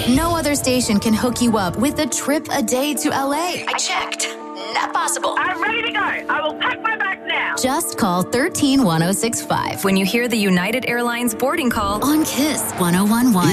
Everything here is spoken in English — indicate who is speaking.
Speaker 1: No other station can hook you up with a trip a day to LA.
Speaker 2: I checked. Not possible.
Speaker 3: I'm ready to go. I will pack my bags now.
Speaker 1: Just call 131065
Speaker 2: When you hear the United Airlines boarding call
Speaker 1: on KISS 1011.